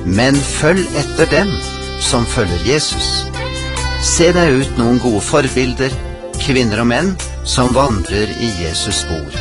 men følg etter dem som følger Jesus. Se deg ut noen gode forbilder, kvinner og menn som vandrer i Jesus spor.